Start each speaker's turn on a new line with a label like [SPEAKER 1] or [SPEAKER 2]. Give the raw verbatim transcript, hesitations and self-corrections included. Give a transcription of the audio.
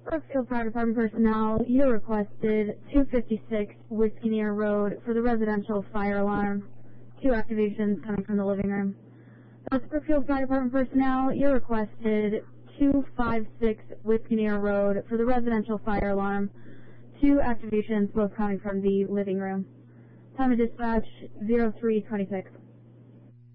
[SPEAKER 1] Brookfield Fire Department personnel, you requested two fifty-six Whiskey Near Road for the residential fire alarm. Two activations coming from the living room. That's Brookfield Fire Department personnel, you requested two fifty-six Whiskey Near Road for the residential fire alarm. Two activations, both coming from the living room. Time of dispatch, zero three twenty-six.